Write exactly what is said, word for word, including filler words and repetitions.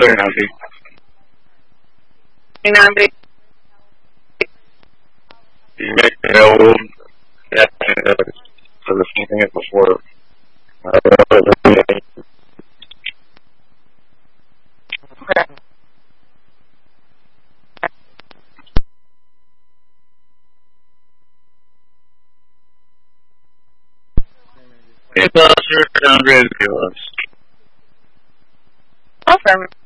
Sorry, Nancy. Hey, Nancy. You make me old. Yeah, I was thinking it before. I don't know. Okay. Hey, Buster, I'm ready to go. Awesome.